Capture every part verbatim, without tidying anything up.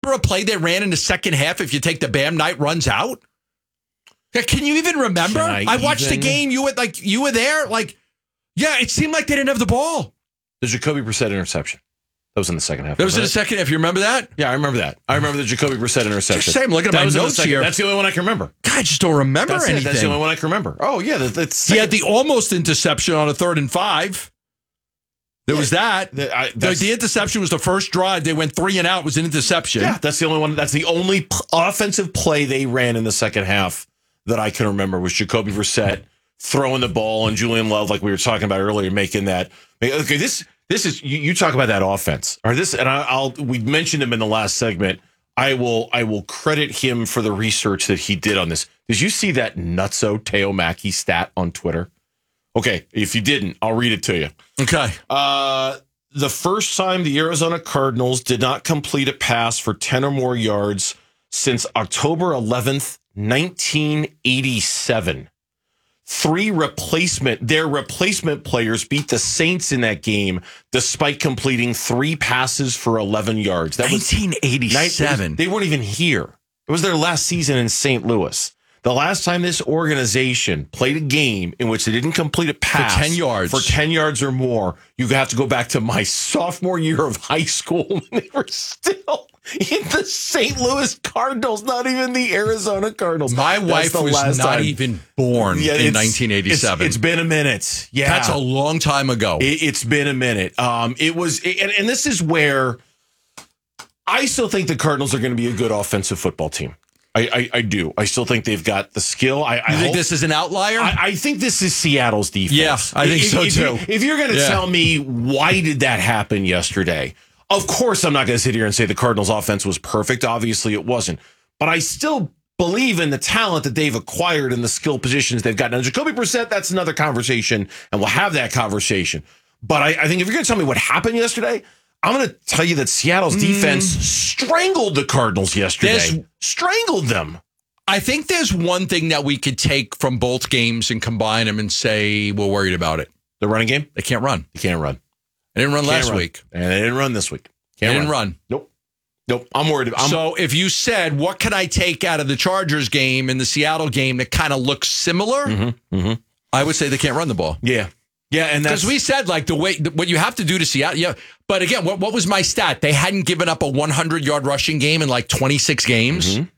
remember a play they ran in the second half if you take the Bam Knight runs out? Can you even remember? I, I watched even... the game. You were like you were there. Like, yeah, it seemed like they didn't have the ball. The Jacoby Brissett interception. That was in the second half. That was in the second half. You remember that? Yeah, I remember that. I remember the Jacoby Brissett interception. Just saying, look at my notes here. That's the only one I can remember. God, I just don't remember that's anything. It. That's the only one I can remember. Oh, yeah. That, that's he had the almost interception on a third and five. There yeah, was that. The, I, the, the interception was the first drive. They went three and out. It was an interception. Yeah, that's the only one. That's the only p- offensive play they ran in the second half that I can remember was Jacoby Brissett throwing the ball and Julian Love, like we were talking about earlier, making that. Okay, this this is you, you talk about that offense or this, and I, I'll we mentioned him in the last segment. I will I will credit him for the research that he did on this. Did you see that nutso Teo Mackey stat on Twitter? Okay, if you didn't, I'll read it to you. Okay. Uh, the first time the Arizona Cardinals did not complete a pass for ten or more yards since October eleventh, nineteen eighty-seven. Three replacement, their replacement players beat the Saints in that game despite completing three passes for eleven yards. That was nineteen eighty-seven. They weren't even here. It was their last season in Saint Louis. The last time this organization played a game in which they didn't complete a pass for ten yards, for ten yards or more, you have to go back to my sophomore year of high school when they were still in the Saint Louis Cardinals, not even the Arizona Cardinals. My wife was not time. even born yeah, in nineteen eighty-seven. It's, it's been a minute. Yeah, that's a long time ago. It, it's been a minute. Um, it was, and, and this is where I still think the Cardinals are going to be a good offensive football team. I, I, I do. I still think they've got the skill. I, I you think hope, this is an outlier? I, I think this is Seattle's defense. Yeah, I think if, so if, too. If, if you're going to yeah. tell me why did that happen yesterday, of course I'm not going to sit here and say the Cardinals' offense was perfect. Obviously it wasn't. But I still believe in the talent that they've acquired and the skill positions they've got. Now, Jacoby Brissett, that's another conversation, and we'll have that conversation. But I, I think if you're going to tell me what happened yesterday, I'm going to tell you that Seattle's mm. defense strangled the Cardinals yesterday. There's, strangled them. I think there's one thing that we could take from both games and combine them and say we're worried about it. The running game? They can't run. They can't run. They didn't run can't last run. week. And they didn't run this week. Can't they didn't run. run. Nope. Nope. I'm worried about it. So if you said, what can I take out of the Chargers game and the Seattle game that kind of looks similar, mm-hmm. Mm-hmm. I would say they can't run the ball. Yeah. Yeah, and that's... Because we said, like, the way, what you have to do to Seattle, yeah. But again, what, what was my stat? They hadn't given up a one hundred yard rushing game in like twenty-six games. Mm-hmm.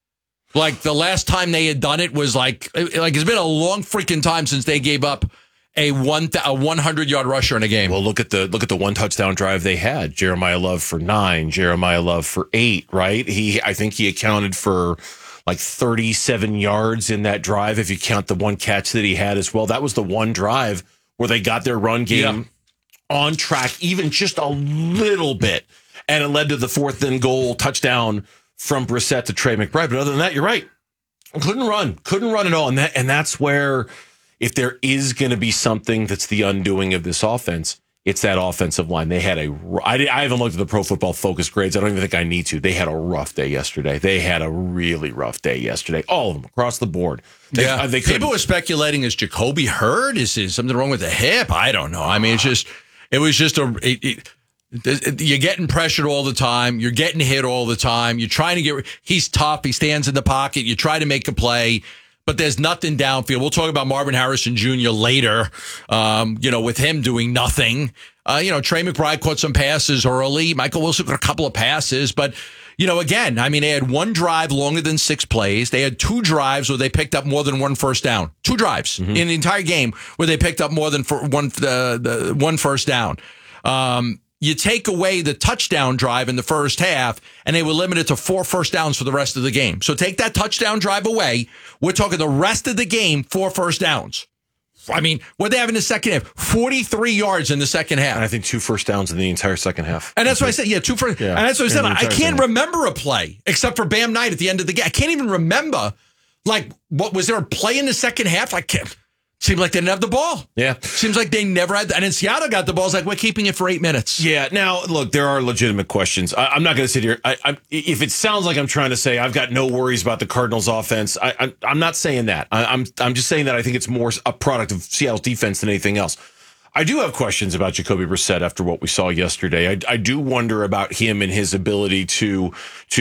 Like, the last time they had done it was like, like it's been a long freaking time since they gave up a one a one hundred yard rusher in a game. Well, look at the look at the one touchdown drive they had. Jeremiah Love for nine, Jeremiah Love for eight, right? He I think he accounted for like thirty-seven yards in that drive if you count the one catch that he had as well. That was the one drive where they got their run game yeah. on track, even just a little bit. And it led to the fourth and goal touchdown from Brissett to Trey McBride. But other than that, you're right. Couldn't run. Couldn't run at all. And that and that's where, if there is going to be something that's the undoing of this offense, it's that offensive line. They had a, I, I haven't looked at the Pro Football Focus grades. I don't even think I need to. They had a rough day yesterday. They had a really rough day yesterday. All of them across the board. They, yeah. Uh, they People were speculating, is Jacoby hurt? Is, is something wrong with the hip? I don't know. I mean, it's just, it was just a, it, it, you're getting pressured all the time. You're getting hit all the time. You're trying to get, he's tough. He stands in the pocket. You try to make a play, but there's nothing downfield. We'll talk about Marvin Harrison Junior later, um, you know, with him doing nothing. Uh, you know, Trey McBride caught some passes early. Michael Wilson got a couple of passes. But, you know, again, I mean, they had one drive longer than six plays. They had two drives where they picked up more than one first down. Two drives mm-hmm. in the entire game where they picked up more than for one, uh, the, one first down. Um, you take away the touchdown drive in the first half, and they were limited to four first downs for the rest of the game. So take that touchdown drive away. We're talking the rest of the game, four first downs. I mean, what they have in the second half? forty-three yards in the second half. And I think two first downs in the entire second half. And that's what I said. Yeah, two first. Yeah, and that's what I said. I can't remember a play except for Bam Knight at the end of the game. I can't even remember. Like, what was there a play in the second half? I can't. Seemed like they didn't have the ball. Yeah. Seems like they never had. And then Seattle got the ball. It's like, we're keeping it for eight minutes. Yeah. Now, look, there are legitimate questions. I, I'm not going to sit here. I, I, if it sounds like I'm trying to say I've got no worries about the Cardinals offense, I, I, I'm not saying that. I, I'm, I'm just saying that I think it's more a product of Seattle's defense than anything else. I do have questions about Jacoby Brissett after what we saw yesterday. I, I do wonder about him and his ability to, to